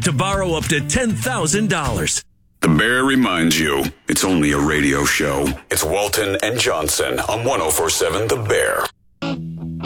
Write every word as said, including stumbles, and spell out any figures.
to borrow up to ten thousand dollars. The Bear reminds you, it's only a radio show. It's Walton and Johnson on one oh four point seven The Bear.